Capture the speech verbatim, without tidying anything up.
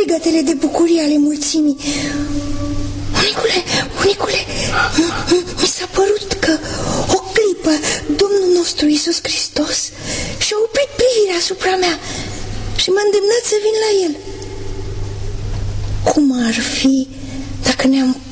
strigătele de bucurie ale mulțimii. Unicule, unicule, mi s-a părut că o clipă Domnul nostru Iisus Hristos și-a oprit privirea asupra mea și m-a îndemnat să vin la El. Cum ar fi dacă ne-am